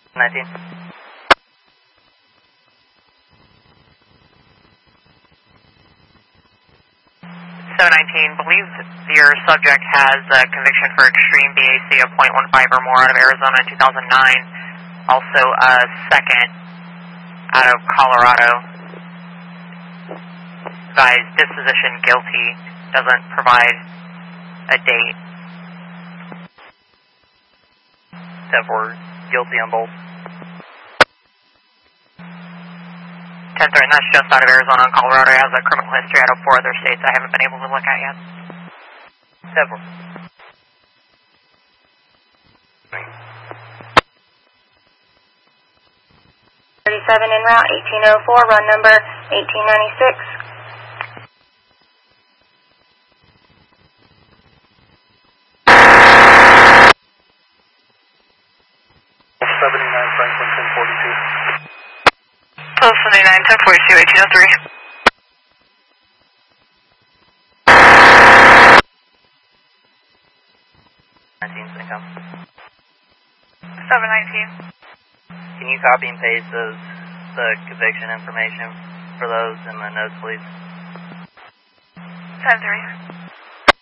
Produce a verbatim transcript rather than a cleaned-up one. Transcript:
nineteen. seven nineteen, believes your subject has a conviction for extreme B A C of point one five or more out of Arizona in two thousand nine. Also a second out of Colorado. Advised disposition guilty, doesn't provide a date. ten four, guilty on both. ten three, and that's just out of Arizona and Colorado. It has a criminal history out of four other states I haven't been able to look at yet. ten four. thirty-seven en route, eighteen oh four, run number eighteen ninety-six. seventy-nine Franklin ten forty-two. twelve seventy-nine, ten forty-two, eighteen oh three. nineteen, income. seven nineteen. Can you copy and paste those, the conviction information for those in the notes, please? ten three.